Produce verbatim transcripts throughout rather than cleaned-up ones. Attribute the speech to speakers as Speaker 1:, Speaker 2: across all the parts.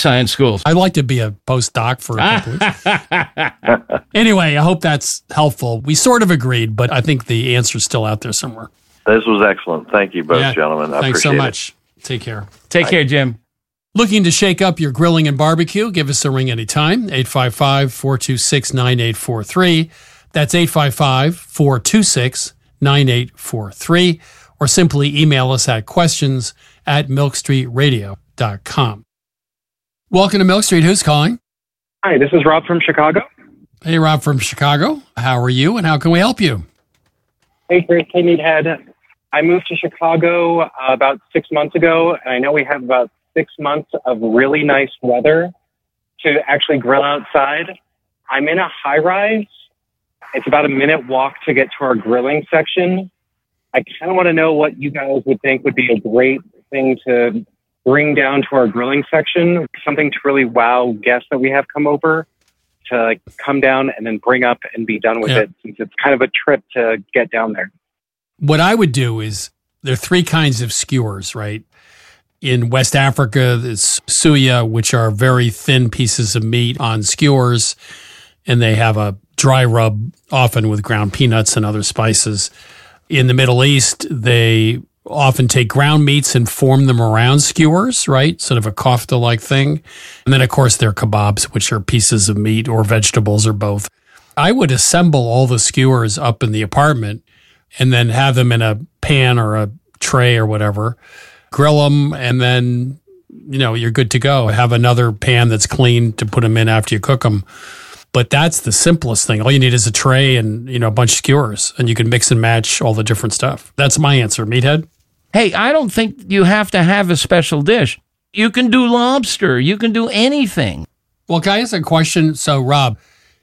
Speaker 1: science schools.
Speaker 2: I'd like to be a postdoc for a couple weeks. Anyway, I hope that's helpful. We sort of agreed, but I think the answer's still out there somewhere.
Speaker 3: This was excellent. Thank you both,
Speaker 2: Yeah,
Speaker 3: gentlemen. I
Speaker 2: thanks so
Speaker 3: appreciate
Speaker 2: much.
Speaker 3: it.
Speaker 2: Take care.
Speaker 1: Take care, Jim.
Speaker 2: Looking to shake up your grilling and barbecue? Give us a ring anytime. eight five five, four two six, nine eight four three. That's eight five five, four two six, nine eight four three. Or simply email us at questions at milk street radio dot com. Welcome to Milk Street. Who's calling?
Speaker 4: Hi, this is Rob from Chicago.
Speaker 2: Hey, Rob from Chicago. How are you and how can we help you?
Speaker 4: Hey, Chris. Hey, Meathead. I moved to Chicago uh, about six months ago, and I know we have about six months of really nice weather to actually grill outside. I'm in a high-rise. It's about a minute walk to get to our grilling section. I kind of want to know what you guys would think would be a great thing to bring down to our grilling section, something to really wow guests that we have come over to like come down and then bring up and be done with
Speaker 2: Yeah.
Speaker 4: it, since it's kind of a trip to get down there.
Speaker 2: What I would do is there are three kinds of skewers, right? In West Africa, there's suya, which are very thin pieces of meat on skewers, and they have a dry rub, often with ground peanuts and other spices. In the Middle East, they often take ground meats and form them around skewers, right? Sort of a kofta-like thing. And then, of course, there are kebabs, which are pieces of meat or vegetables or both. I would assemble all the skewers up in the apartment and then have them in a pan or a tray or whatever, grill them, and then, you know, you're good to go. Have another pan that's clean to put them in after you cook them. But that's the simplest thing. All you need is a tray and, you know, a bunch of skewers, and you can mix and match all the different stuff. That's my answer. Meathead?
Speaker 1: Hey, I don't think you have to have a special dish. You can do lobster. You can do anything.
Speaker 2: Well, can I ask a question? So, Rob,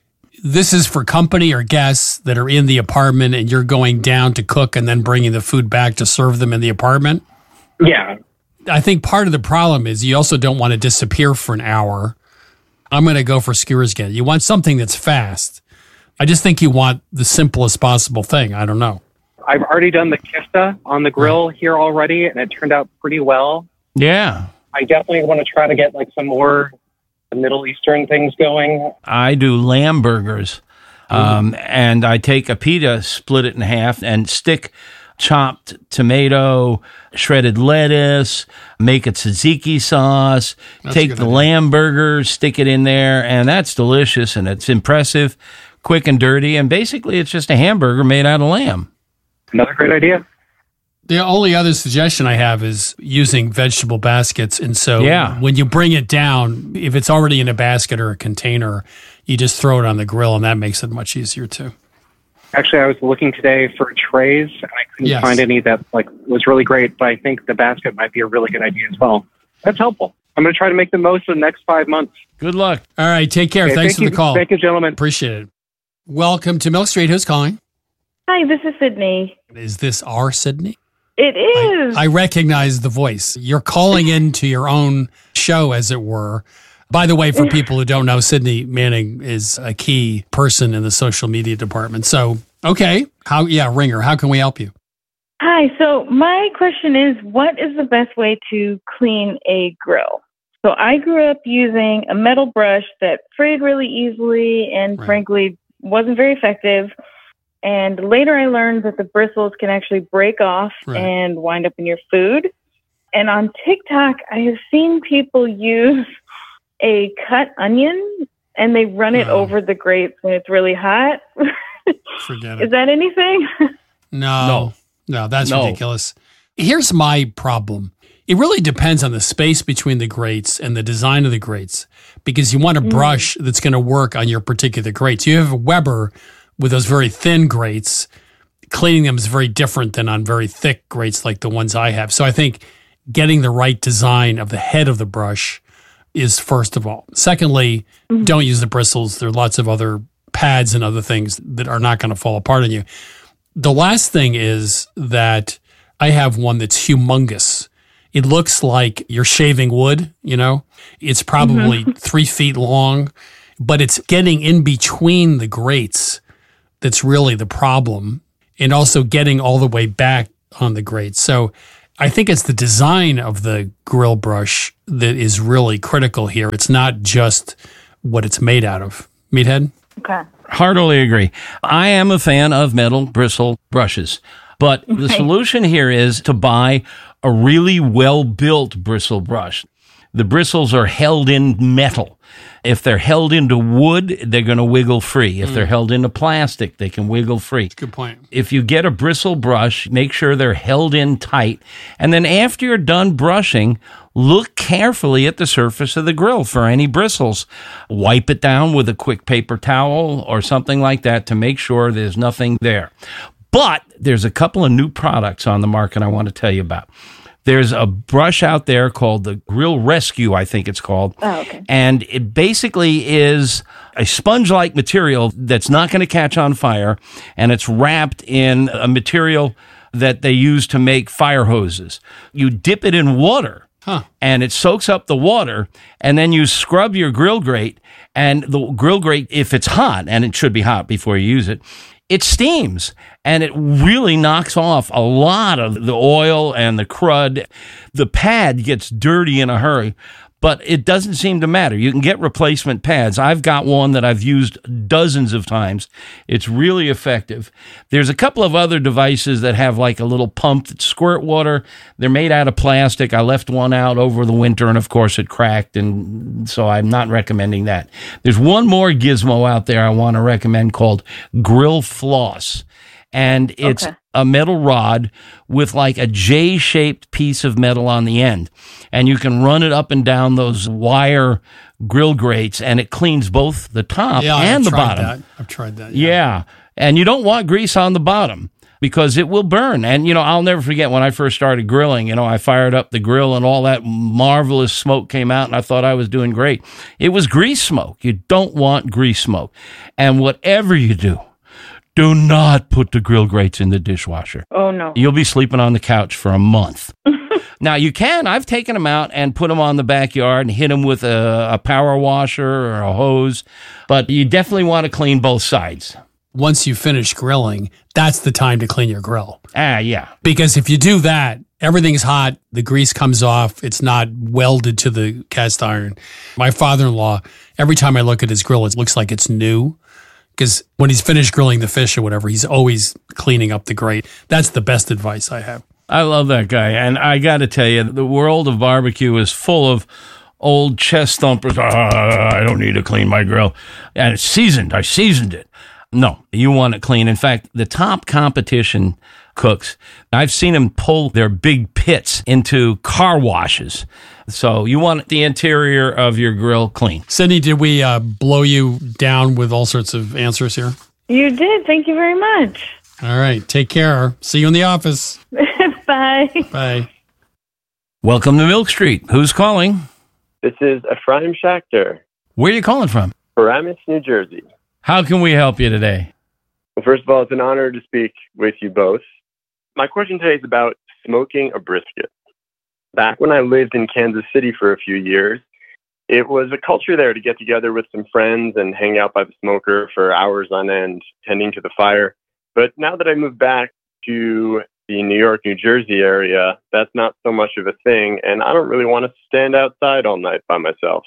Speaker 2: this is for company or guests that are in the apartment and you're going down to cook and then bringing the food back to serve them in the apartment?
Speaker 4: Yeah.
Speaker 2: I think part of the problem is you also don't want to disappear for an hour. I'm going to go for skewers again. You want something that's fast. I just think you want the simplest possible thing. I don't know.
Speaker 4: I've already done the kifta on the grill here already, and it turned out pretty well.
Speaker 1: Yeah.
Speaker 4: I definitely want to try to get like some more Middle Eastern things going.
Speaker 1: I do lamb burgers, um, and I take a pita, split it in half, and stick chopped tomato, shredded lettuce, make it tzatziki sauce,
Speaker 2: That's
Speaker 1: take
Speaker 2: a good
Speaker 1: the
Speaker 2: idea.
Speaker 1: lamb burger, stick it in there, and that's delicious, and it's impressive, quick and dirty, and basically it's just a hamburger made out of lamb.
Speaker 4: Another great idea.
Speaker 2: The only other suggestion I have is using vegetable baskets. And so
Speaker 1: Yeah.
Speaker 2: when you bring it down, if it's already in a basket or a container, you just throw it on the grill, and that makes it much easier too.
Speaker 4: Actually, I was looking today for trays, and I couldn't
Speaker 2: Yes.
Speaker 4: find any that like was really great, but I think the basket might be a really good idea as well. That's helpful. I'm going to try to make the most of the next five months.
Speaker 1: Good luck.
Speaker 2: All right. Take care.
Speaker 4: Okay,
Speaker 2: Thanks
Speaker 4: thank
Speaker 2: for
Speaker 4: you,
Speaker 2: the call.
Speaker 4: Thank you, gentlemen.
Speaker 2: Appreciate it. Welcome to Milk Street. Who's calling?
Speaker 5: Hi, this is Sydney.
Speaker 2: Is this our Sydney?
Speaker 5: It is.
Speaker 2: I, I recognize the voice. You're calling into your own show, as it were. By the way, for people who don't know, Sydney Manning is a key person in the social media department. So, okay. How, yeah, Ringer, how can we help you?
Speaker 5: Hi. So my question is, what is the best way to clean a grill? So I grew up using a metal brush that frayed really easily and
Speaker 2: Right.
Speaker 5: frankly wasn't very effective. And later I learned that the bristles can actually break off
Speaker 2: Right.
Speaker 5: and wind up in your food. And on TikTok, I have seen people use a cut onion and they run it
Speaker 2: Oh.
Speaker 5: over the grates when it's really hot.
Speaker 2: Forget
Speaker 5: Is
Speaker 2: it.
Speaker 5: that anything?
Speaker 2: No, no, no that's
Speaker 1: No.
Speaker 2: ridiculous. Here's my problem. It really depends on the space between the grates and the design of the grates, because you want a brush that's going to work on your particular grates. You have a Weber with those very thin grates. Cleaning them is very different than on very thick grates like the ones I have. So I think getting the right design of the head of the brush is first of all. Secondly, don't use the bristles. There are lots of other pads and other things that are not going to fall apart on you. The last thing is that I have one that's humongous. It looks like you're shaving wood, you know? It's probably three feet long, but it's getting in between the grates that's really the problem, and also getting all the way back on the grates. So I think it's the design of the grill brush that is really critical here. It's not just what it's made out of. Meathead?
Speaker 5: Okay.
Speaker 1: Heartily agree. I am a fan of metal bristle brushes, but the solution here is to buy a really well-built bristle brush. The bristles are held in metal. If they're held into wood, they're going to wiggle free. If mm. they're held into plastic, they can wiggle free.
Speaker 2: Good point.
Speaker 1: If you get a bristle brush, make sure they're held in tight. And then after you're done brushing, look carefully at the surface of the grill for any bristles. Wipe it down with a quick paper towel or something like that to make sure there's nothing there. But there's a couple of new products on the market I want to tell you about. There's a brush out there called the Grill Rescue, I think it's called.
Speaker 5: Oh, okay.
Speaker 1: And it basically is a sponge-like material that's not going to catch on fire, and it's wrapped in a material that they use to make fire hoses. You dip it in water, huh. and it soaks up the water, and then you scrub your grill grate, and the grill grate, if it's hot, and it should be hot before you use it, it steams, and it really knocks off a lot of the oil and the crud. The pad gets dirty in a hurry, but it doesn't seem to matter. You can get replacement pads. I've got one that I've used dozens of times. It's really effective. There's a couple of other devices that have like a little pump that squirt water. They're made out of plastic. I left one out over the winter, and of course it cracked, and so I'm not recommending that. There's one more gizmo out there I want to recommend called Grill Floss. And it's okay. a metal rod with like a J-shaped piece of metal on the end. And you can run it up and down those wire grill grates, and it cleans both the top
Speaker 2: yeah,
Speaker 1: and
Speaker 2: I've
Speaker 1: the
Speaker 2: tried
Speaker 1: bottom.
Speaker 2: That. I've tried that. Yeah.
Speaker 1: yeah. And you don't want grease on the bottom because it will burn. And, you know, I'll never forget when I first started grilling, you know, I fired up the grill and all that marvelous smoke came out, and I thought I was doing great. It was grease smoke. You don't want grease smoke. And whatever you do, do not put the grill grates in the dishwasher.
Speaker 5: Oh, no.
Speaker 1: You'll be sleeping on the couch for a month. Now, you can. I've taken them out and put them on the backyard and hit them with a, a power washer or a hose. But you definitely want to clean both sides.
Speaker 2: Once you finish grilling, that's the time to clean your grill.
Speaker 1: Ah, yeah.
Speaker 2: Because if you do that, everything's hot, the grease comes off, it's not welded to the cast iron. My father-in-law, every time I look at his grill, it looks like it's new. Because when he's finished grilling the fish or whatever, he's always cleaning up the grate. That's the best advice I have.
Speaker 1: I love that guy. And I got to tell you, the world of barbecue is full of old chest thumpers. Ah, I don't need to clean my grill. And it's seasoned. I seasoned it. No, you want it clean. In fact, the top competition cooks, I've seen them pull their big pits into car washes. So you want the interior of your grill clean.
Speaker 2: Sydney, did we uh, blow you down with all sorts of answers here?
Speaker 5: You did. Thank you very much.
Speaker 2: All right. Take care. See you in the office.
Speaker 5: Bye.
Speaker 2: Bye.
Speaker 1: Welcome to Milk Street. Who's calling?
Speaker 6: This is Ephraim Schachter.
Speaker 1: Where are you calling from?
Speaker 6: Paramus, New Jersey.
Speaker 1: How can we help you today?
Speaker 6: Well, first of all, it's an honor to speak with you both. My question today is about smoking a brisket. Back when I lived in Kansas City for a few years, it was a culture there to get together with some friends and hang out by the smoker for hours on end, tending to the fire. But now that I moved back to the New York, New Jersey area, that's not so much of a thing, and I don't really want to stand outside all night by myself.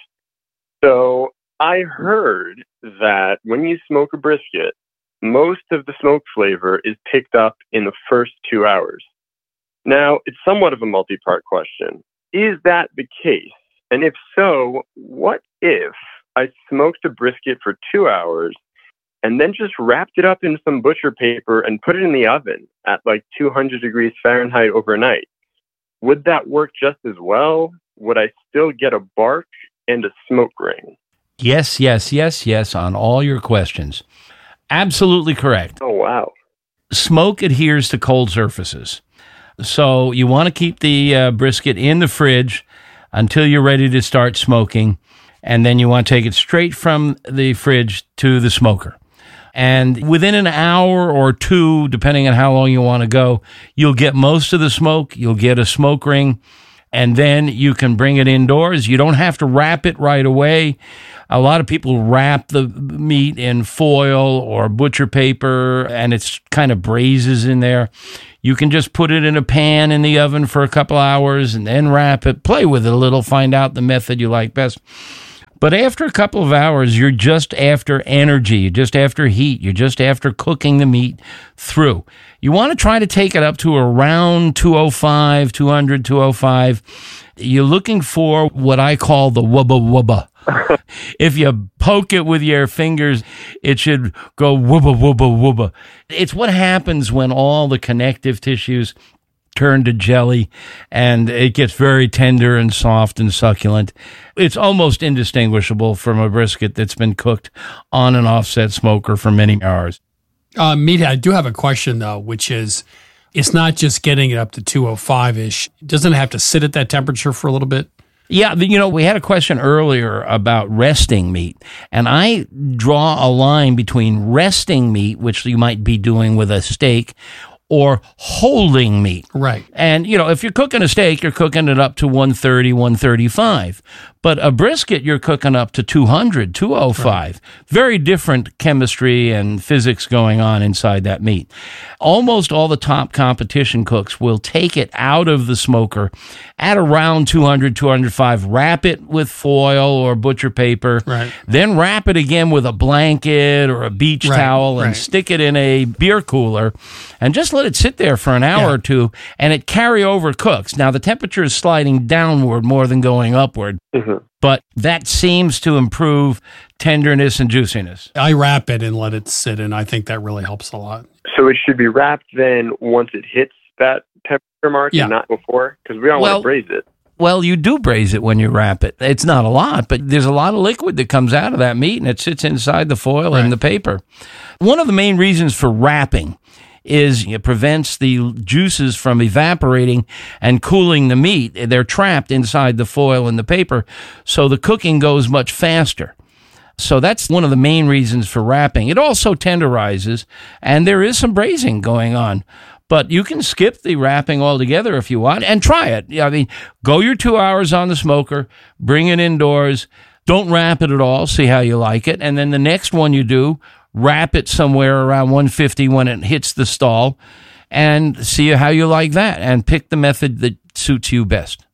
Speaker 6: So I heard that when you smoke a brisket, most of the smoke flavor is picked up in the first two hours. Now, it's somewhat of a multi-part question. Is that the case? And if so, what if I smoked a brisket for two hours and then just wrapped it up in some butcher paper and put it in the oven at like two hundred degrees Fahrenheit overnight? Would that work just as well? Would I still get a bark and a smoke ring?
Speaker 1: Yes, yes, yes, yes, on all your questions. Absolutely correct.
Speaker 6: Oh, wow.
Speaker 1: Smoke adheres to cold surfaces. So you want to keep the uh, brisket in the fridge until you're ready to start smoking, and then you want to take it straight from the fridge to the smoker. And within an hour or two, depending on how long you want to go, you'll get most of the smoke. You'll get a smoke ring, and then you can bring it indoors. You don't have to wrap it right away. A lot of people wrap the meat in foil or butcher paper, and it's kind of braises in there. You can just put it in a pan in the oven for a couple hours and then wrap it. Play with it a little, find out the method you like best. But after a couple of hours, you're just after energy. You're just after heat. You're just after cooking the meat through. You want to try to take it up to around two oh five, two hundred, two oh five. You're looking for what I call the wubba wubba. If you poke it with your fingers, it should go wubba, wubba, wubba. It's what happens when all the connective tissues turn to jelly and it gets very tender and soft and succulent. It's almost indistinguishable from a brisket that's been cooked on an offset smoker for many hours.
Speaker 2: Uh, Meathead, I do have a question, though, which is, it's not just getting it up to two oh five-ish. Doesn't it have to sit at that temperature for a little bit?
Speaker 1: Yeah, you know, we had a question earlier about resting meat, and I draw a line between resting meat, which you might be doing with a steak, or holding meat.
Speaker 2: Right.
Speaker 1: And, you know, if you're cooking a steak, you're cooking it up to one thirty, one thirty-five. But a brisket, you're cooking up to two hundred, two oh five. Right. Very different chemistry and physics going on inside that meat. Almost all the top competition cooks will take it out of the smoker at around two hundred, two oh five, wrap it with foil or butcher paper,
Speaker 2: right.
Speaker 1: Then wrap it again with a blanket or a beach
Speaker 2: right.
Speaker 1: towel and
Speaker 2: right.
Speaker 1: stick it in a beer cooler and just let it sit there for an hour
Speaker 2: yeah.
Speaker 1: or two, and it carry over cooks. Now, the temperature is sliding downward more than going upward.
Speaker 6: Mm-hmm.
Speaker 1: But that seems to improve tenderness and juiciness.
Speaker 2: I wrap it and let it sit, and I think that really helps a lot.
Speaker 6: So it should be wrapped then once it hits that temperature mark
Speaker 2: yeah.
Speaker 6: and not before? Because we don't
Speaker 1: well,
Speaker 6: want to braise it.
Speaker 1: Well, you do braise it when you wrap it. It's not a lot, but there's a lot of liquid that comes out of that meat, and it sits inside the foil
Speaker 2: right.
Speaker 1: and the paper. One of the main reasons for wrapping is it prevents the juices from evaporating and cooling the meat. They're trapped inside the foil and the paper, so the cooking goes much faster. So that's one of the main reasons for wrapping. It also tenderizes, and there is some braising going on. But you can skip the wrapping altogether if you want and try it. I mean, go your two hours on the smoker, bring it indoors, don't wrap it at all, see how you like it. And then the next one you do, wrap it somewhere around one fifty when it hits the stall and see how you like that and pick the method that suits you best.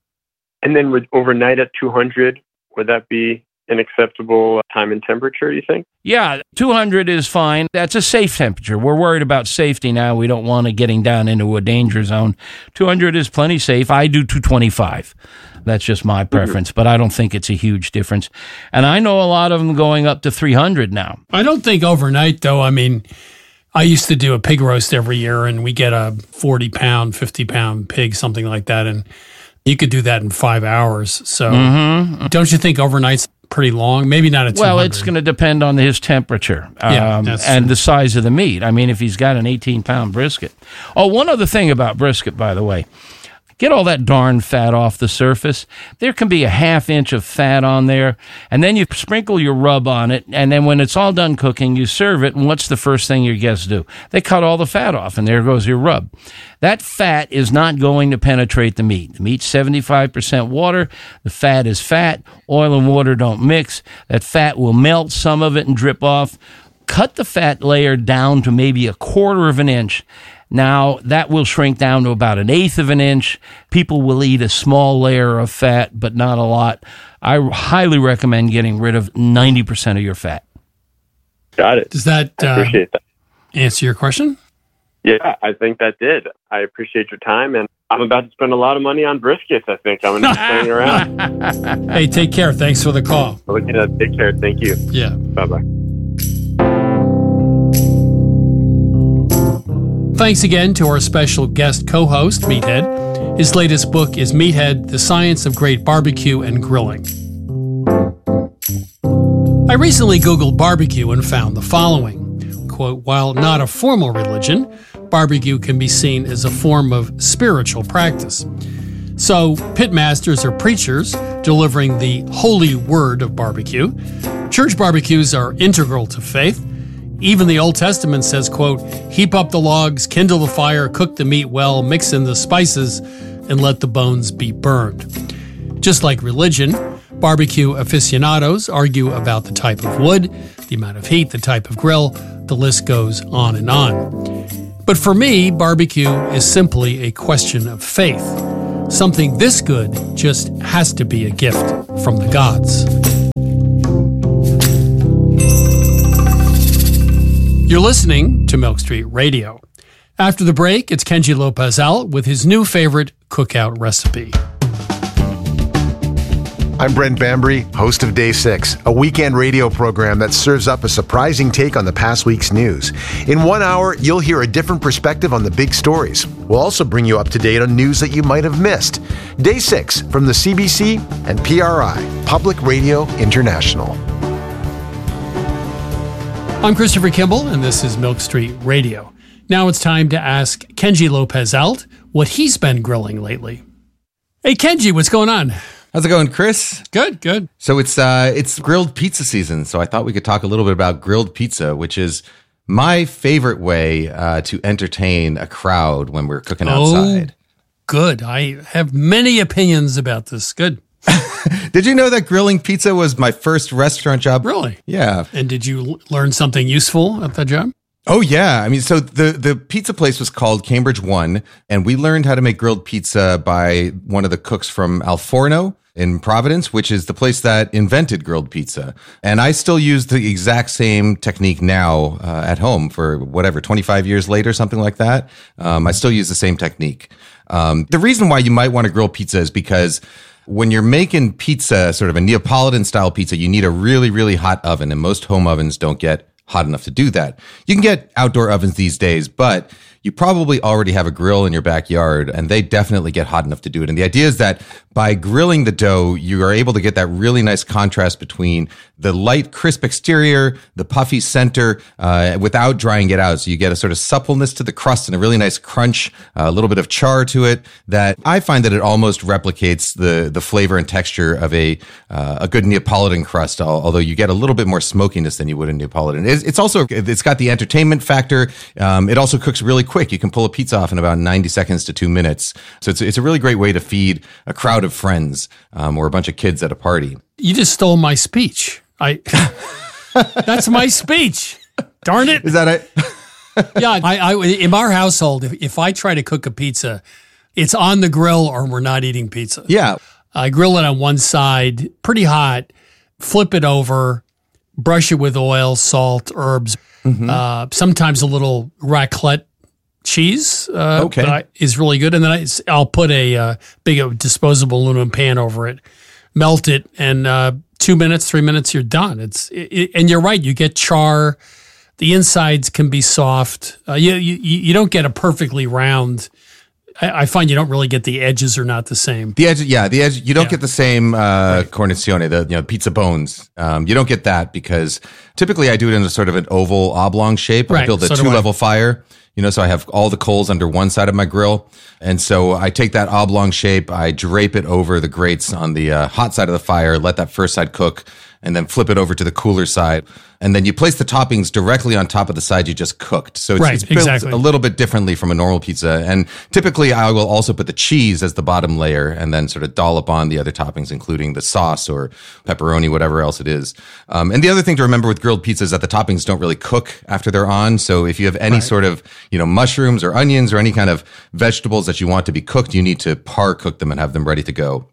Speaker 6: And then with overnight at two hundred, would that be an acceptable time and temperature, you think?
Speaker 1: Yeah, two hundred is fine. That's a safe temperature. We're worried about safety now. We don't want it getting down into a danger zone. two hundred is plenty safe. I do two twenty-five. That's just my preference, mm-hmm. but I don't think it's a huge difference. And I know a lot of them going up to three hundred now.
Speaker 2: I don't think overnight, though. I mean, I used to do a pig roast every year, and we get a forty-pound, fifty-pound pig, something like that, and you could do that in five hours. So
Speaker 1: mm-hmm.
Speaker 2: don't you think overnight's pretty long? Maybe not at two hundred.
Speaker 1: Well, it's going to depend on his temperature
Speaker 2: yeah,
Speaker 1: um,
Speaker 2: that's
Speaker 1: and
Speaker 2: true.
Speaker 1: the size of the meat. I mean, if he's got an eighteen-pound brisket. Oh, one other thing about brisket, by the way. Get all that darn fat off the surface. There can be a half inch of fat on there, and then you sprinkle your rub on it, and then when it's all done cooking, you serve it, and what's the first thing your guests do? They cut all the fat off, and there goes your rub. That fat is not going to penetrate the meat. The meat's seventy-five percent water. The fat is fat. Oil and water don't mix. That fat will melt some of it and drip off. Cut the fat layer down to maybe a quarter of an inch. Now, that will shrink down to about an eighth of an inch. People will eat a small layer of fat, but not a lot. I highly recommend getting rid of ninety percent of your fat.
Speaker 6: Got it.
Speaker 2: Does that,
Speaker 6: I appreciate uh, that.
Speaker 2: Answer your question?
Speaker 6: Yeah, I think that did. I appreciate your time, and I'm about to spend a lot of money on briskets, I think. I'm going to be staying around.
Speaker 2: Hey, take care. Thanks for the call.
Speaker 6: Okay, take care. Thank you.
Speaker 2: Yeah.
Speaker 6: Bye-bye.
Speaker 2: Thanks again to our special guest co-host, Meathead. His latest book is Meathead, The Science of Great Barbecue and Grilling. I recently Googled barbecue and found the following. Quote, while not a formal religion, barbecue can be seen as a form of spiritual practice. So, pitmasters are preachers delivering the holy word of barbecue. Church barbecues are integral to faith. Even the Old Testament says, quote, heap up the logs, kindle the fire, cook the meat well, mix in the spices, and let the bones be burned. Just like religion, barbecue aficionados argue about the type of wood, the amount of heat, the type of grill. The list goes on and on. But for me, barbecue is simply a question of faith. Something this good just has to be a gift from the gods. You're listening to Milk Street Radio. After the break, it's Kenji Lopez-Alt with his new favorite cookout recipe.
Speaker 7: I'm Brent Bambry, host of Day six, a weekend radio program that serves up a surprising take on the past week's news. In one hour, you'll hear a different perspective on the big stories. We'll also bring you up to date on news that you might have missed. Day six from the C B C and P R I, Public Radio International.
Speaker 2: I'm Christopher Kimball, and this is Milk Street Radio. Now it's time to ask Kenji Lopez-Alt what he's been grilling lately. Hey, Kenji, what's going on?
Speaker 8: How's it going, Chris?
Speaker 2: Good, good.
Speaker 8: So it's uh, it's grilled pizza season, so I thought we could talk a little bit about grilled pizza, which is my favorite way uh, to entertain a crowd when we're cooking outside.
Speaker 2: Oh, good. I have many opinions about this. Good.
Speaker 8: Did you know that grilling pizza was my first restaurant job?
Speaker 2: Really?
Speaker 8: Yeah.
Speaker 2: And did you l- learn something useful at that job?
Speaker 8: Oh, yeah. I mean, so the, the pizza place was called Cambridge One, and we learned how to make grilled pizza by one of the cooks from Al Forno in Providence, which is the place that invented grilled pizza. And I still use the exact same technique now uh, at home for whatever, twenty-five years later, something like that. Um, I still use the same technique. Um, the reason why you might want to grill pizza is because when you're making pizza, sort of a Neapolitan style pizza, you need a really, really hot oven, and most home ovens don't get hot enough to do that. You can get outdoor ovens these days, but you probably already have a grill in your backyard, and they definitely get hot enough to do it. And the idea is that by grilling the dough, you are able to get that really nice contrast between the light, crisp exterior, the puffy center, uh, without drying it out. So you get a sort of suppleness to the crust and a really nice crunch, uh, a little bit of char to it that I find that it almost replicates the the flavor and texture of a uh, a good Neapolitan crust, although you get a little bit more smokiness than you would in Neapolitan. It's, it's also, it's got the entertainment factor. Um, it also cooks really quick. You can pull a pizza off in about ninety seconds to two minutes. So it's, it's a really great way to feed a crowd of friends um, or a bunch of kids at a party.
Speaker 2: You just stole my speech. I That's my speech. Darn it.
Speaker 8: Is that it?
Speaker 2: Yeah, I, I, in our household, if, if I try to cook a pizza, it's on the grill or we're not eating pizza.
Speaker 8: Yeah.
Speaker 2: I grill it on one side, pretty hot, flip it over, brush it with oil, salt, herbs, mm-hmm. uh, sometimes a little raclette cheese uh,
Speaker 8: okay.
Speaker 2: I, is really good. And then I, I'll put a uh, big uh, disposable aluminum pan over it, melt it, and uh, two minutes, three minutes, you're done. It's it, And you're right, you get char. The insides can be soft. Uh, you, you you don't get a perfectly round. I, I find you don't really get the edges are not the same.
Speaker 8: The edge, yeah, the edge. You don't
Speaker 2: yeah.
Speaker 8: get the same uh, right. cornizione, the you know pizza bones. Um, you don't get that because typically I do it in a sort of an oval oblong shape.
Speaker 2: Right.
Speaker 8: I build a
Speaker 2: so
Speaker 8: two level fire. You know, so I have all the coals under one side of my grill. And so I take that oblong shape, I drape it over the grates on the uh, hot side of the fire, let that first side cook, and then flip it over to the cooler side. And then you place the toppings directly on top of the side you just cooked. So it's,
Speaker 2: right,
Speaker 8: it's built
Speaker 2: exactly.
Speaker 8: a little bit differently from a normal pizza. And typically I will also put the cheese as the bottom layer and then sort of dollop on the other toppings, including the sauce or pepperoni, whatever else it is. Um, and the other thing to remember with grilled pizza is that the toppings don't really cook after they're on. So if you have any right. sort of, you know, mushrooms or onions or any kind of vegetables that you want to be cooked, you need to par cook them and have them ready to go.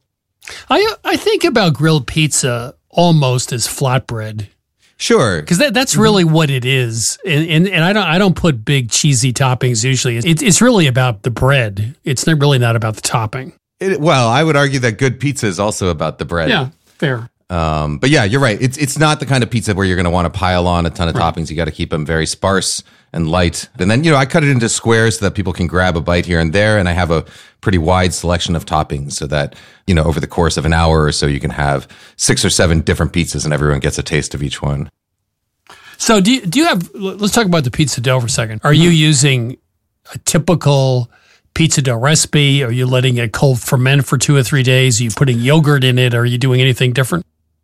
Speaker 2: I I think about grilled pizza almost as flatbread.
Speaker 8: Sure,
Speaker 2: because that, that's really mm-hmm. what it is, and, and and I don't I don't put big cheesy toppings usually. It's it's really about the bread. It's not really not about the topping.
Speaker 8: It, well, I would argue that good pizza is also about the bread.
Speaker 2: Yeah, fair.
Speaker 8: Um, but yeah, you're right. It's it's not the kind of pizza where you're going to want to pile on a ton of right. toppings. You got to keep them very sparse and light. And then, you know, I cut it into squares so that people can grab a bite here and there. And I have a pretty wide selection of toppings so that, you know, over the course of an hour or so, you can have six or seven different pizzas and everyone gets a taste of each one.
Speaker 2: So do you, do you have, let's talk about the pizza dough for a second. Are you using a typical pizza dough recipe? Are you letting it cold ferment for two or three days? Are you putting yogurt in it? Are you doing anything different?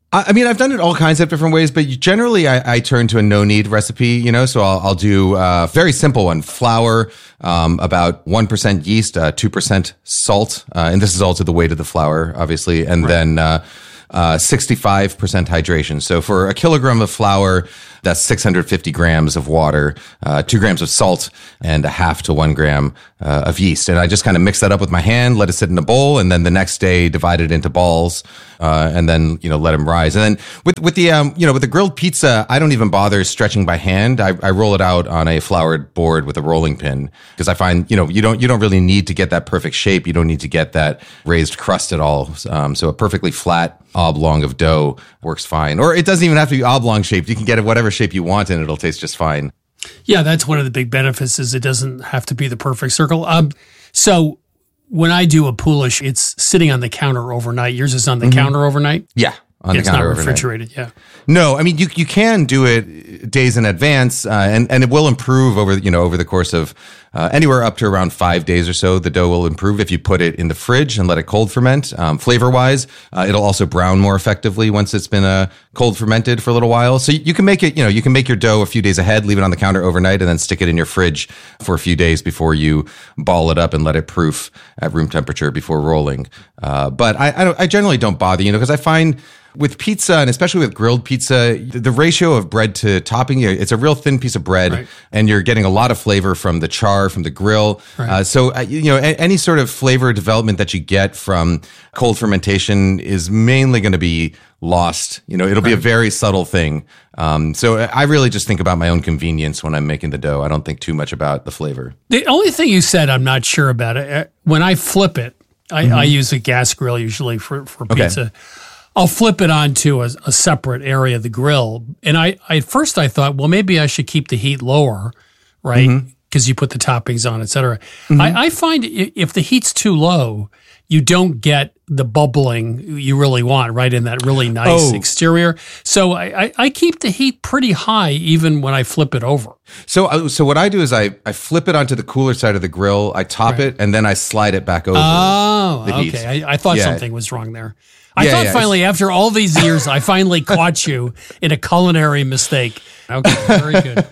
Speaker 8: I mean, I've done it all kinds of different ways, but generally I, I turn to a no-knead recipe, you know, so I'll, I'll do a very simple one, flour, um, about one percent yeast, uh, two percent salt, uh, and this is all to the weight of the flour, obviously, and right. then uh, uh, sixty-five percent hydration. So for a kilogram of flour, that's six hundred fifty grams of water, uh, two grams of salt, and a half to one gram uh, of yeast. And I just kind of mix that up with my hand, let it sit in a bowl, and then the next day divide it into balls, uh, and then, you know, let them rise. And then with, with the, um, you know, with the grilled pizza, I don't even bother stretching by hand. I, I roll it out on a floured board with a rolling pin because I find, you know, you don't, you don't really need to get that perfect shape. You don't need to get that raised crust at all. Um, so a perfectly flat oblong of dough works fine. Or it doesn't even have to be oblong shaped. You can get it whatever shape you want and it'll taste just fine.
Speaker 2: Yeah, that's one of the big benefits is it doesn't have to be the perfect circle. Um, so when I do a poulish, it's sitting on the counter overnight. Yours is on the mm-hmm. counter overnight?
Speaker 8: Yeah. On
Speaker 2: yeah,
Speaker 8: the
Speaker 2: it's
Speaker 8: counter
Speaker 2: not refrigerated,
Speaker 8: overnight.
Speaker 2: Yeah.
Speaker 8: No, I mean you you can do it days in advance, uh, and and it will improve over you know over the course of uh, anywhere up to around five days or so. The dough will improve if you put it in the fridge and let it cold ferment. Um, flavor wise, uh, it'll also brown more effectively once it's been uh, cold fermented for a little while. So you can make it you know you can make your dough a few days ahead, leave it on the counter overnight, and then stick it in your fridge for a few days before you ball it up and let it proof at room temperature before rolling. Uh, but I I, don't, I generally don't bother you know because I find. With pizza, and especially with grilled pizza, the ratio of bread to topping, it's a real thin piece of bread, right. and you're getting a lot of flavor from the char, from the grill. Right. Uh, so, uh, you know, a- any sort of flavor development that you get from cold fermentation is mainly going to be lost. You know, it'll right. be a very subtle thing. Um, so I really just think about my own convenience when I'm making the dough. I don't think too much about the flavor.
Speaker 2: The only thing you said, I'm not sure about it. When I flip it, I, mm-hmm. I use a gas grill usually for, for pizza. Okay. I'll flip it onto a, a separate area of the grill. And I, I, at first I thought, well, maybe I should keep the heat lower, right? Because mm-hmm. you put the toppings on, et cetera. Mm-hmm. I, I find if the heat's too low, you don't get the bubbling you really want, right, in that really nice oh. exterior. So I, I, I keep the heat pretty high even when I flip it over.
Speaker 8: So so what I do is I, I flip it onto the cooler side of the grill, I top right. it, and then I slide it back over
Speaker 2: oh,
Speaker 8: the heat.
Speaker 2: Okay. I, I thought yeah. something was wrong there. I
Speaker 8: yeah,
Speaker 2: thought
Speaker 8: yeah,
Speaker 2: finally, after all these years, I finally caught you in a culinary mistake. Okay, very good.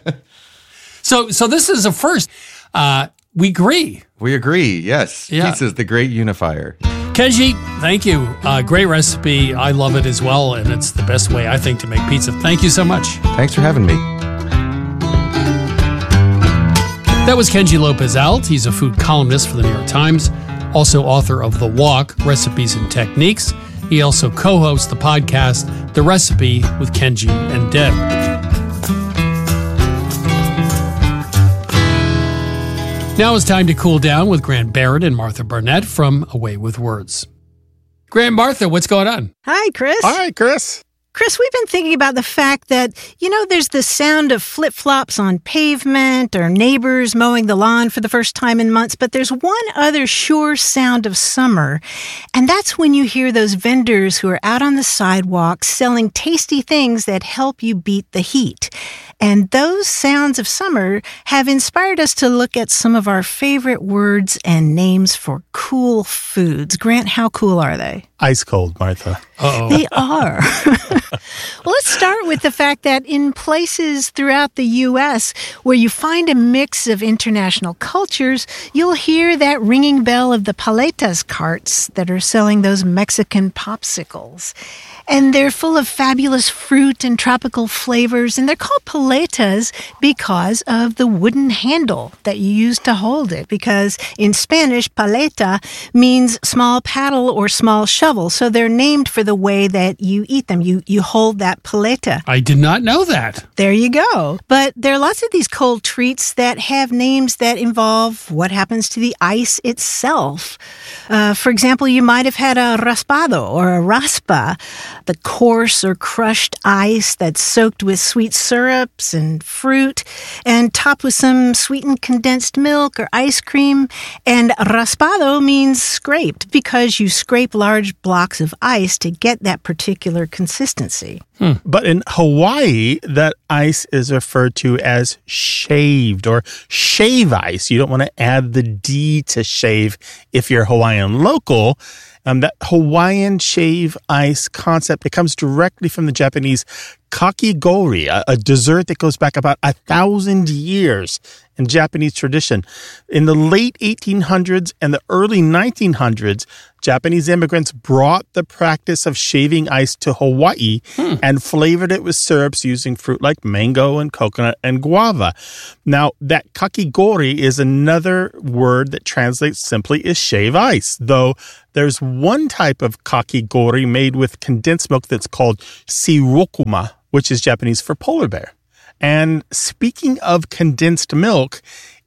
Speaker 2: So, so this is a first. Uh, we agree.
Speaker 8: We agree. Yes,
Speaker 2: yeah.
Speaker 8: Pizza's the great unifier.
Speaker 2: Kenji, thank you. Uh, great recipe. I love it as well, and it's the best way I think to make pizza. Thank you so much.
Speaker 8: Thanks for having me.
Speaker 2: That was Kenji Lopez-Alt. He's a food columnist for the New York Times, also author of The Walk: Recipes and Techniques. He also co-hosts the podcast, The Recipe with Kenji and Deb. Now it's time to cool down with Grant Barrett and Martha Burnett from Away with Words. Grant, Martha, what's going on?
Speaker 9: Hi, Chris.
Speaker 10: Hi, Chris.
Speaker 9: Chris, we've been thinking about the fact that, you know, there's the sound of flip-flops on pavement or neighbors mowing the lawn for the first time in months, but there's one other sure sound of summer, and that's when you hear those vendors who are out on the sidewalk selling tasty things that help you beat the heat. And those sounds of summer have inspired us to look at some of our favorite words and names for cool foods. Grant, how cool are they?
Speaker 10: Ice cold, Martha.
Speaker 2: Uh-oh.
Speaker 9: They are. Well, let's start with the fact that in places throughout the U S where you find a mix of international cultures, you'll hear that ringing bell of the paletas carts that are selling those Mexican popsicles. And they're full of fabulous fruit and tropical flavors, and they're called paletas because of the wooden handle that you use to hold it, because in Spanish, paleta means small paddle or small shovel, so they're named for the way that you eat them. You you hold that paleta.
Speaker 2: I did not know that.
Speaker 9: There you go. But there are lots of these cold treats that have names that involve what happens to the ice itself. Uh, for example, you might have had a raspado or a raspa, the coarse or crushed ice that's soaked with sweet syrups and fruit and topped with some sweetened condensed milk or ice cream. And raspado means scraped because you scrape large blocks of ice to get that particular consistency.
Speaker 10: Hmm. But in Hawaii, that ice is referred to as shaved or shave ice. You don't want to add the D to shave if you're Hawaiian local. Um, that Hawaiian shave ice concept, it comes directly from the Japanese kakigori, a, a dessert that goes back about a thousand years in Japanese tradition. In the late eighteen hundreds and the early nineteen hundreds, Japanese immigrants brought the practice of shaving ice to Hawaii hmm. and flavored it with syrups using fruit like mango and coconut and guava. Now, that kakigori is another word that translates simply as shave ice, though there's one type of kakigori made with condensed milk that's called shirokuma, which is Japanese for polar bear. And speaking of condensed milk,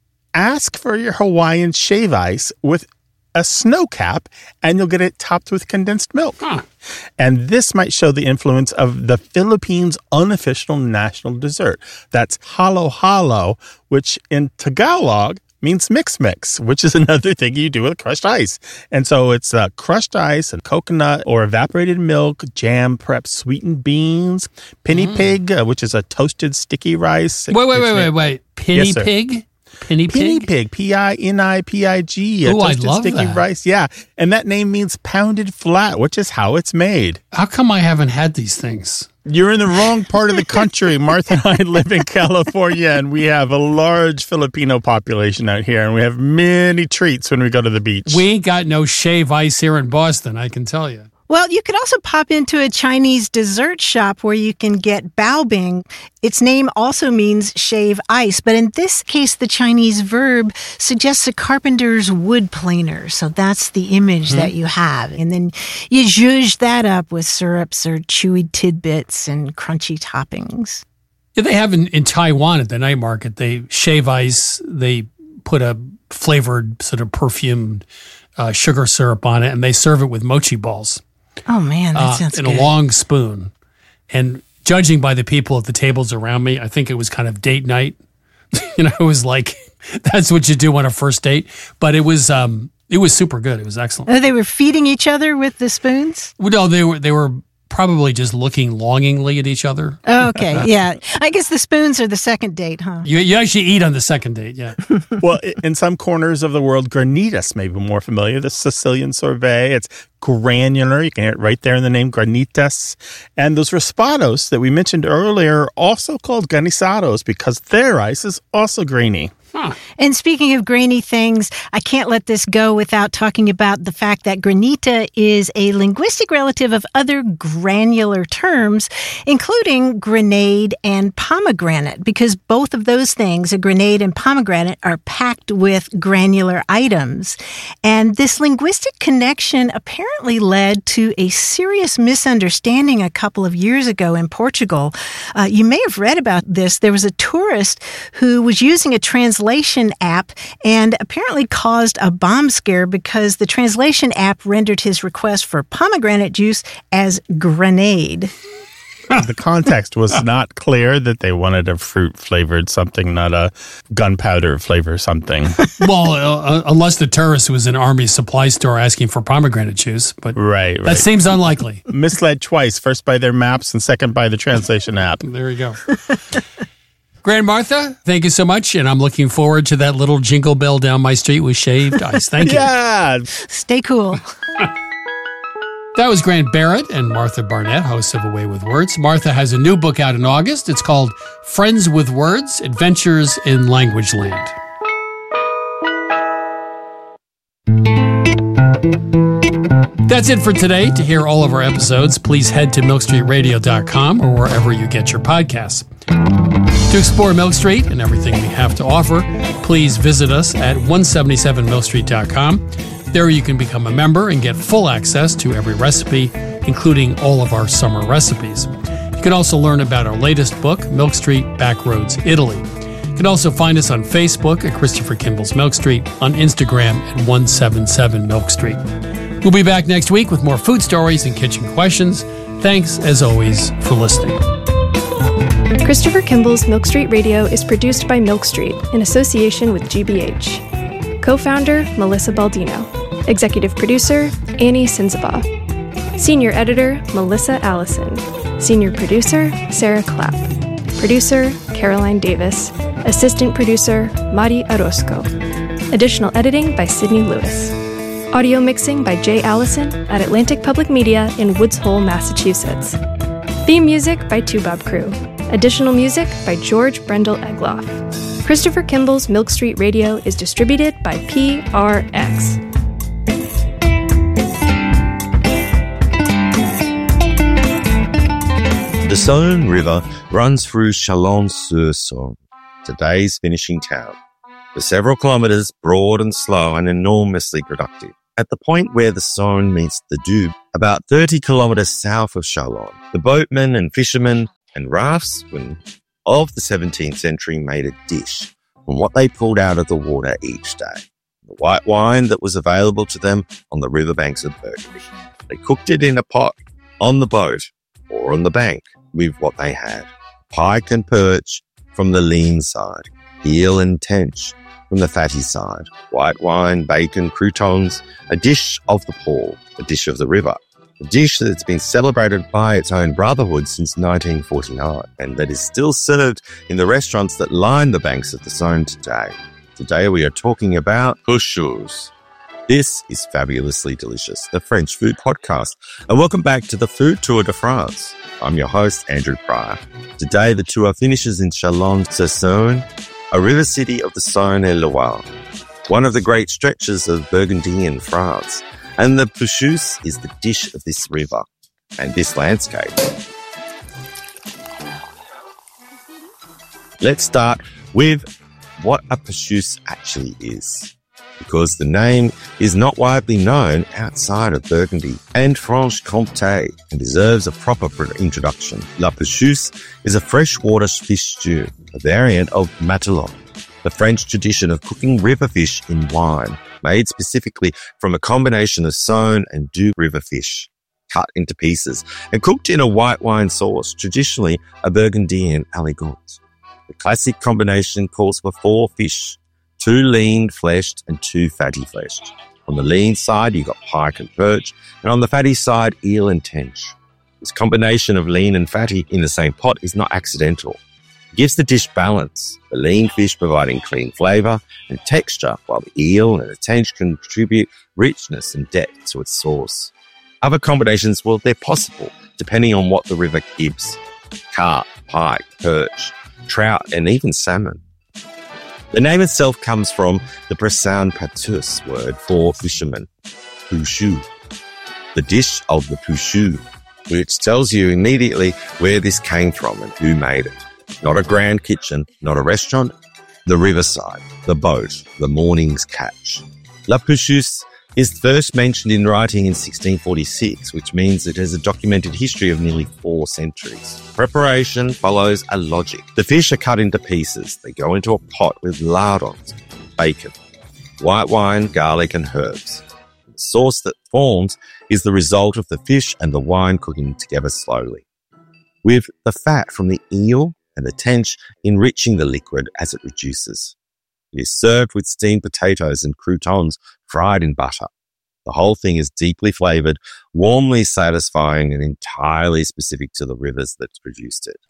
Speaker 10: ask for your Hawaiian shave ice with a snow cap, and you'll get it topped with condensed milk. Huh. And this might show the influence of the Philippines' unofficial national dessert. That's halo halo, which in Tagalog means mix mix, which is another thing you do with crushed ice. And so it's uh, crushed ice and coconut or evaporated milk, jam, perhaps sweetened beans, penny mm. pig, uh, which is a toasted sticky rice.
Speaker 2: Wait, wait, wait, wait, wait. Penny
Speaker 10: yes,
Speaker 2: pig? Penny pig?
Speaker 10: Penny pig, P I N I P I G.
Speaker 2: Oh, I love
Speaker 10: sticky
Speaker 2: that.
Speaker 10: rice. Yeah. And that name means pounded flat, which is how it's made.
Speaker 2: How come I haven't had these things?
Speaker 10: You're in the wrong part of the country. Martha and I live in California, and we have a large Filipino population out here, and we have many treats when we go to the beach.
Speaker 2: We ain't got no shave ice here in Boston, I can tell you.
Speaker 9: Well, you could also pop into a Chinese dessert shop where you can get baobing. Its name also means shave ice, but in this case, the Chinese verb suggests a carpenter's wood planer. So that's the image mm-hmm. that you have. And then you zhuzh that up with syrups or chewy tidbits and crunchy toppings.
Speaker 2: Yeah, they have in, in Taiwan at the night market, they shave ice, they put a flavored sort of perfumed uh, sugar syrup on it, and they serve it with mochi balls.
Speaker 9: Oh, man, that
Speaker 2: uh,
Speaker 9: sounds
Speaker 2: in
Speaker 9: good.
Speaker 2: a long spoon. And judging by the people at the tables around me, I think it was kind of date night. you know, it was like, that's what you do on a first date. But it was um, it was super good. It was excellent.
Speaker 9: Oh, they were feeding each other with the spoons?
Speaker 2: Well, no, they were, they were probably just looking longingly at each other.
Speaker 9: Oh, okay, yeah. I guess the spoons are the second date, huh?
Speaker 2: You, you actually eat on the second date, yeah.
Speaker 10: Well, in some corners of the world, granitas may be more familiar. The Sicilian sorbet, it's granular. You can hear it right there in the name, granitas. And those raspados that we mentioned earlier are also called granizados because their ice is also grainy.
Speaker 2: Huh.
Speaker 9: And speaking of grainy things, I can't let this go without talking about the fact that granita is a linguistic relative of other granular terms, including grenade and pomegranate, because both of those things, a grenade and pomegranate, are packed with granular items. And this linguistic connection apparently led to a serious misunderstanding a couple of years ago in Portugal. Uh, you may have read about this. There was a tourist who was using a translation translation app and apparently caused a bomb scare because the translation app rendered his request for pomegranate juice as grenade.
Speaker 10: The context was not clear that they wanted a fruit-flavored something, not a gunpowder flavor something.
Speaker 2: Well, uh, unless the tourist was in an army supply store asking for pomegranate juice. But
Speaker 10: right, right.
Speaker 2: That seems unlikely.
Speaker 10: Misled twice, first by their maps and second by the translation app.
Speaker 2: There you go. Grand Martha, thank you so much, and I'm looking forward to that little jingle bell down my street with shaved ice. Thank you.
Speaker 10: Yeah.
Speaker 9: Stay cool.
Speaker 2: That was Grant Barrett and Martha Barnett, hosts of Away with Words. Martha has a new book out in August. It's called Friends with Words, Adventures in Language Land. That's it for today. To hear all of our episodes, please head to milk street radio dot com or wherever you get your podcasts. To explore Milk Street and everything we have to offer, please visit us at one seventy-seven milk street dot com. There you can become a member and get full access to every recipe, including all of our summer recipes. You can also learn about our latest book, Milk Street Backroads Italy. You can also find us on Facebook at Christopher Kimball's Milk Street, on Instagram at one seventy-seven milk street. We'll be back next week with more food stories and kitchen questions. Thanks, as always, for listening.
Speaker 11: Christopher Kimball's Milk Street Radio is produced by Milk Street in association with G B H. Co-founder, Melissa Baldino. Executive producer, Annie Sinzaba. Senior editor, Melissa Allison. Senior producer, Sarah Clapp. Producer, Caroline Davis. Assistant producer, Mari Orozco. Additional editing by Sydney Lewis. Audio mixing by Jay Allison at Atlantic Public Media in Woods Hole, Massachusetts. Theme music by Two Bob Crew. Additional music by George Brendel Egloff. Christopher Kimball's Milk Street Radio is distributed by P R X.
Speaker 12: The Saône River runs through Chalon-sur-Saône, today's finishing town. For several kilometres, broad and slow and enormously productive. At the point where the Saône meets the Doubs, about thirty kilometres south of Chalon, the boatmen and fishermen and raftsmen of the seventeenth century made a dish from what they pulled out of the water each day. The white wine that was available to them on the riverbanks of Burgundy. They cooked it in a pot on the boat or on the bank with what they had. Pike and perch from the lean side, eel and tench from the fatty side, white wine, bacon, croutons, a dish of the poor, a dish of the river, a dish that's been celebrated by its own brotherhood since nineteen forty-nine and that is still served in the restaurants that line the banks of the Saône today. Today we are talking about couscous. This is Fabulously Delicious, the French food podcast, and welcome back to the Food Tour de France. I'm your host, Andrew Pryor. Today the tour finishes in Chalon-sur-Saône, a river city of the Saône et Loire, one of the great stretches of Burgundy in France. And the couscous is the dish of this river and this landscape. Let's start with what a couscous actually is, because the name is not widely known outside of Burgundy and Franche-Comté and deserves a proper introduction. La couscous is a freshwater fish stew, a variant of matelot, the French tradition of cooking river fish in wine, made specifically from a combination of Saône and Doubs river fish, cut into pieces and cooked in a white wine sauce, traditionally a Burgundian aligot. The classic combination calls for four fish, two lean-fleshed and two fatty-fleshed. On the lean side, you've got pike and perch, and on the fatty side, eel and tench. This combination of lean and fatty in the same pot is not accidental. It gives the dish balance, the lean fish providing clean flavour and texture, while the eel and the tench contribute richness and depth to its sauce. Other combinations, well, they're possible, depending on what the river gives. Carp, pike, perch, trout, and even salmon. The name itself comes from the Bressan pâteuse word for fisherman, pouchou, the dish of the pouchou, which tells you immediately where this came from and who made it. Not a grand kitchen, not a restaurant, the riverside, the boat, the morning's catch. La couscous is first mentioned in writing in sixteen forty-six, which means it has a documented history of nearly four centuries. Preparation follows a logic. The fish are cut into pieces. They go into a pot with lardons, bacon, white wine, garlic, and herbs. The sauce that forms is the result of the fish and the wine cooking together slowly, with the fat from the eel and the tench enriching the liquid as it reduces. It is served with steamed potatoes and croutons fried in butter. The whole thing is deeply flavoured, warmly satisfying, and entirely specific to the rivers that produced it.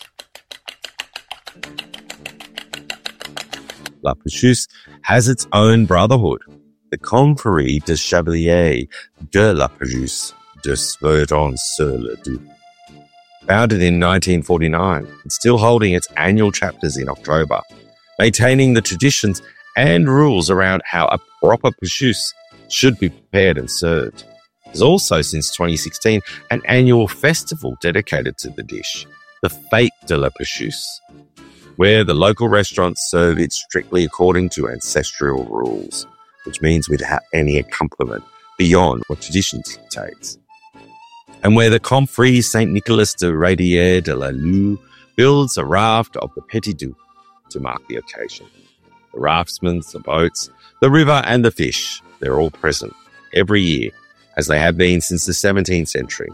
Speaker 12: La couscous has its own brotherhood, the Confrérie des Chevaliers de la Couscous de Verdun-sur-le-Doubs. Founded in nineteen forty-nine and still holding its annual chapters in October, maintaining the traditions and rules around how a proper couscous should be prepared and served. There's also, since twenty sixteen, an annual festival dedicated to the dish, the Fête de la Couscous, where the local restaurants serve it strictly according to ancestral rules, which means without any accompaniment beyond what tradition dictates. And where the Confrérie Saint Nicolas de Radier de la Lue builds a raft of the Petit Doubs to mark the occasion. The raftsmen, the boats, the river and the fish, they're all present every year, as they have been since the seventeenth century.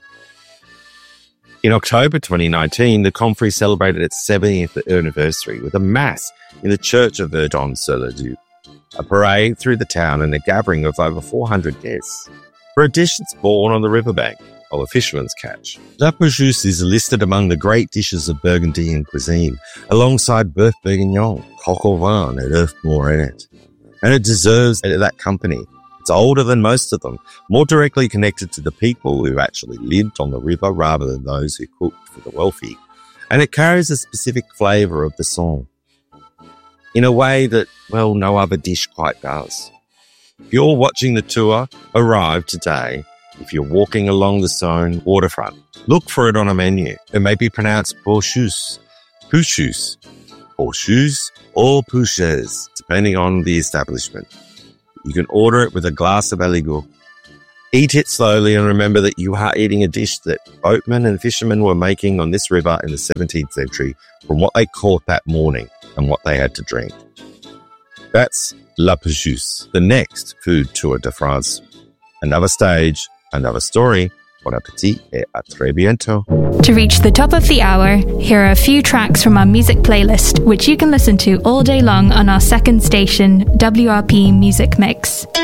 Speaker 12: In October twenty nineteen, the Confrérie celebrated its seventieth anniversary with a mass in the church of Verdun-sur-le-Doubs, a parade through the town and a gathering of over four hundred guests for a dish that's born on the riverbank of a fisherman's catch. La couscous is listed among the great dishes of Burgundian cuisine, alongside bœuf bourguignon, coq au vin, and œuf morenet. And it deserves that company It's older than most of them, more directly connected to the people who actually lived on the river rather than those who cooked for the wealthy. And it carries a specific flavour of the song in a way that, well, no other dish quite does. If you're watching the tour arrive today, if you're walking along the Saône waterfront, look for it on a menu. It may be pronounced Pouchus, Pouchus, Pouchus, or Pouches, depending on the establishment. You can order it with a glass of aligot. Eat it slowly and remember that you are eating a dish that boatmen and fishermen were making on this river in the seventeenth century from what they caught that morning and what they had to drink. That's La Pouchus, the next food tour de France. Another stage, another story. Bon appétit et à très bientôt.
Speaker 13: To reach the top of the hour, here are a few tracks from our music playlist, which you can listen to all day long on our second station, W R P Music Mix.